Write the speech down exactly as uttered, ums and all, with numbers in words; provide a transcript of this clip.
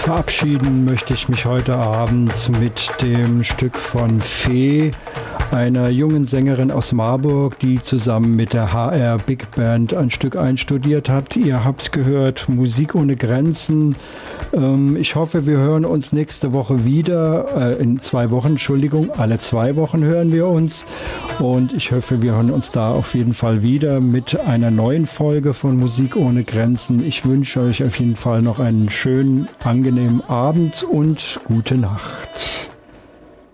Verabschieden möchte ich mich heute Abend mit dem Stück von Fee, einer jungen Sängerin aus Marburg, die zusammen mit der H R Big Band ein Stück einstudiert hat. Ihr habt's gehört, Musik ohne Grenzen. Ähm, ich hoffe, wir hören uns nächste Woche wieder, äh, in zwei Wochen, Entschuldigung, alle zwei Wochen hören wir uns. Und ich hoffe, wir hören uns da auf jeden Fall wieder mit einer neuen Folge von Musik ohne Grenzen. Ich wünsche euch auf jeden Fall noch einen schönen, angenehmen Abend und gute Nacht.